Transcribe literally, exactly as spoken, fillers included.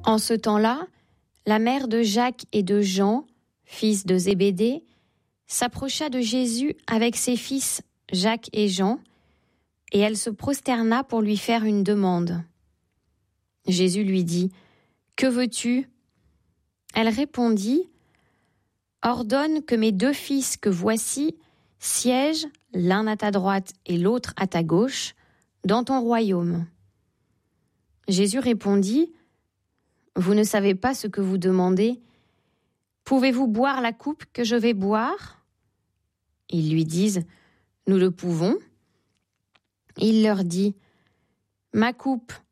En ce temps-là, la mère de Jacques et de Jean, fils de Zébédée, s'approcha de Jésus avec ses fils Jacques et Jean, et elle se prosterna pour lui faire une demande. Jésus lui dit : « Que veux-tu ? » Elle répondit : « Ordonne que mes deux fils que voici siègent, l'un à ta droite et l'autre à ta gauche, dans ton royaume. » Jésus répondit : « Vous ne savez pas ce que vous demandez. Pouvez-vous boire la coupe que je vais boire ? » Ils lui disent : « Nous le pouvons. » Il leur dit : « Ma coupe,